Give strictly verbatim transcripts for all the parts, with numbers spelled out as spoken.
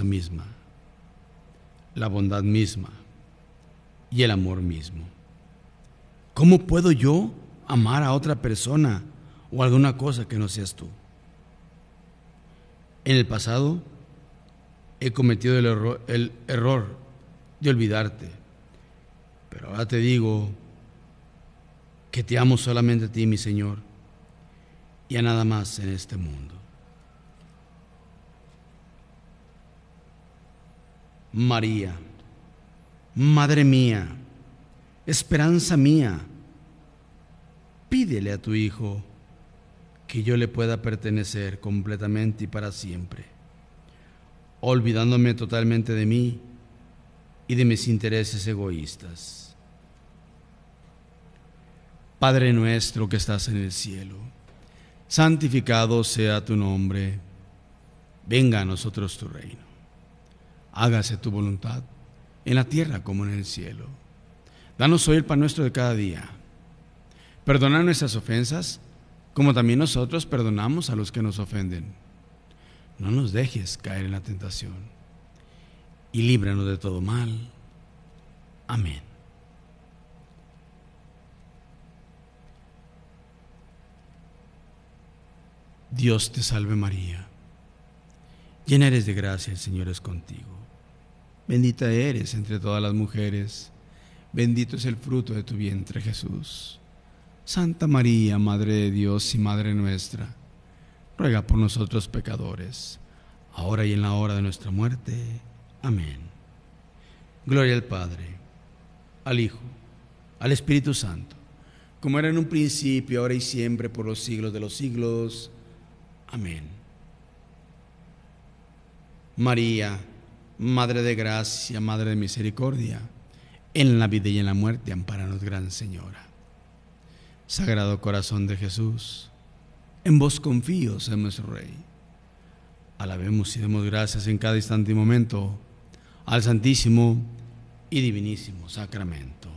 misma, la bondad misma y el amor mismo. ¿Cómo puedo yo amar a otra persona o alguna cosa que no seas tú? En el pasado he cometido el error, el error de olvidarte, pero ahora te digo que te amo solamente a ti, mi Señor, y a nada más en este mundo. María, Madre mía, esperanza mía, pídele a tu Hijo que yo le pueda pertenecer completamente y para siempre, olvidándome totalmente de mí y de mis intereses egoístas. Padre nuestro que estás en el cielo, santificado sea tu nombre, venga a nosotros tu reino. Hágase tu voluntad, en la tierra como en el cielo. Danos hoy el pan nuestro de cada día. Perdona nuestras ofensas, como también nosotros perdonamos a los que nos ofenden. No nos dejes caer en la tentación, y líbranos de todo mal. Amén. Dios te salve María, llena eres de gracia, el Señor es contigo. Bendita eres entre todas las mujeres, bendito es el fruto de tu vientre, Jesús. Santa María, Madre de Dios y Madre nuestra, ruega por nosotros pecadores, ahora y en la hora de nuestra muerte. Amén. Gloria al Padre, al Hijo, al Espíritu Santo, como era en un principio, ahora y siempre, por los siglos de los siglos. Amén. María, Madre de gracia, Madre de misericordia, en la vida y en la muerte, ampáranos, Gran Señora. Sagrado Corazón de Jesús, en vos confío, sé nuestro Rey. Alabemos y demos gracias en cada instante y momento al Santísimo y Divinísimo Sacramento.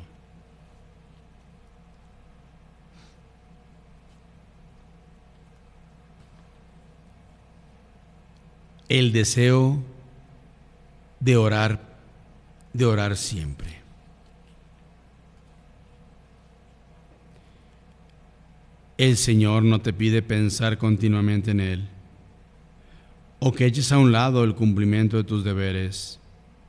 El deseo de orar, de orar siempre. El Señor no te pide pensar continuamente en Él, o que eches a un lado el cumplimiento de tus deberes.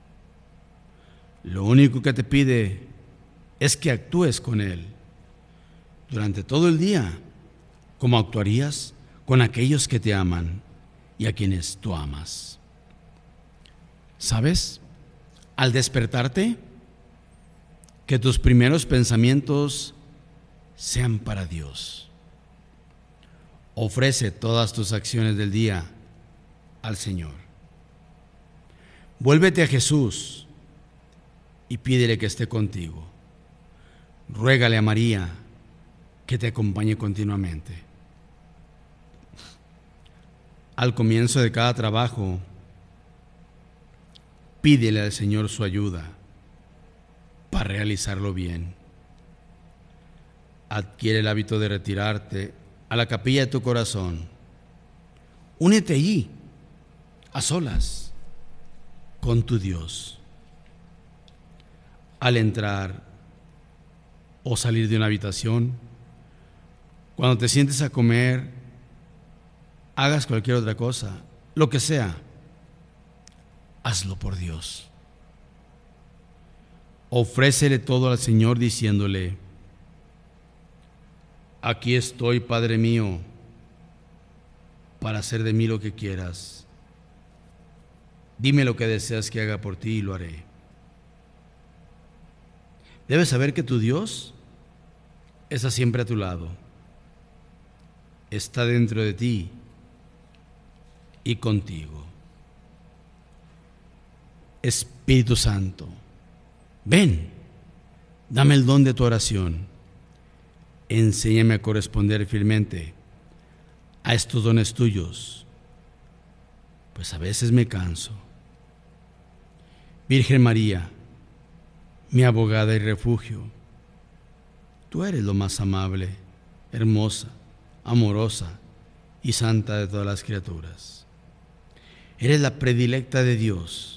Lo único que te pide es que actúes con Él durante todo el día, como actuarías con aquellos que te aman y a quienes tú amas. ¿Sabes? Al despertarte, que tus primeros pensamientos sean para Dios. Ofrece todas tus acciones del día al Señor. Vuélvete a Jesús y pídele que esté contigo. Ruégale a María que te acompañe continuamente. Al comienzo de cada trabajo, pídele al Señor su ayuda para realizarlo bien. Adquiere el hábito de retirarte a la capilla de tu corazón. Únete allí, a solas, con tu Dios. Al entrar o salir de una habitación, cuando te sientes a comer, hagas cualquier otra cosa, lo que sea, hazlo por Dios. Ofrécele todo al Señor diciéndole: aquí estoy, Padre mío, para hacer de mí lo que quieras. Dime lo que deseas que haga por ti y lo haré. Debes saber que tu Dios está siempre a tu lado, está dentro de ti y contigo. Espíritu Santo, ven, dame el don de tu oración. Enséñame a corresponder fielmente a estos dones tuyos, pues a veces me canso. Virgen María, mi abogada y refugio, tú eres lo más amable, hermosa, amorosa y santa de todas las criaturas. Eres la predilecta de Dios.